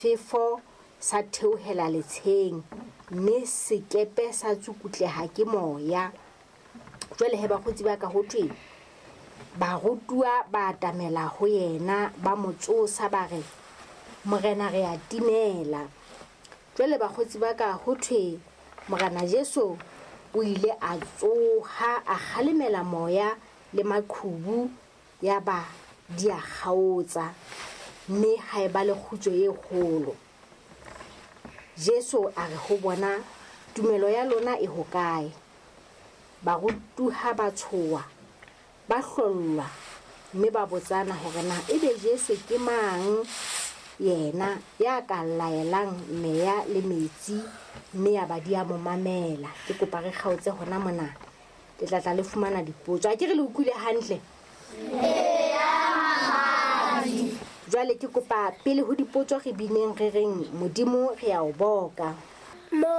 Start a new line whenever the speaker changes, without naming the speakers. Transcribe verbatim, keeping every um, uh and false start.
fefo sa theohela letsheng mme sekepe sa tsukutleha ke moya. Jwale he bakgotsi ba ka ho thwe barutuwa ba atamela ho yena ba motsosa ba re morena re a timela. Jwale bakgotsi ba ka ho thwe morena Jesu o ile a tsoha a kgalemela moya le maqhubu ya ba di a kgaotsa mme ha e ba le khutso e kgolo. Jesu a re ho bona tumelo ya lona e hokae. Barutuha ba tshowa ba hlollwa mme ba botsana hore na ebe Jesu ke mang yena ya ka laelang meya le metsi mme ya ba di a mo mamela. Ke kopa re kgaotse hona mona le tla tla le fumana dipotso. A ke re le utlwile hantle?
Eya.
Jwale ke kopa pele ho dipotso re bineng re reng modimo re a o boka.